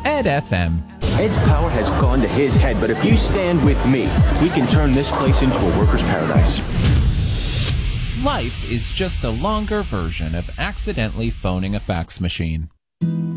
Ed FM. Ed's power has gone to his head, but if you stand with me, we can turn this place into a worker's paradise. Life is just a longer version of accidentally phoning a fax machine.